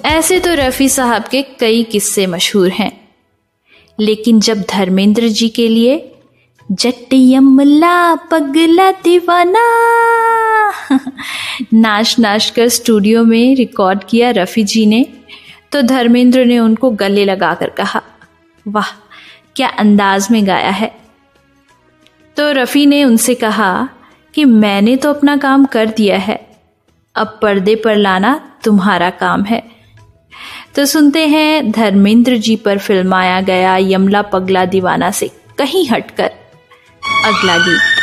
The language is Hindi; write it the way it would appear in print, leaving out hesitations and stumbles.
ऐसे तो रफ़ी साहब के कई किस्से मशहूर हैं, लेकिन जब धर्मेंद्र जी के लिए जट यमला पगला दीवाना नाच नाच कर स्टूडियो में रिकॉर्ड किया रफ़ी जी ने, तो धर्मेंद्र ने उनको गले लगाकर कहा, वाह क्या अंदाज में गाया है। तो रफ़ी ने उनसे कहा कि मैंने तो अपना काम कर दिया है, अब पर्दे पर लाना तुम्हारा काम है। तो सुनते हैं धर्मेंद्र जी पर फिल्माया गया यमला पगला दीवाना से कहीं हटकर अगला गीत।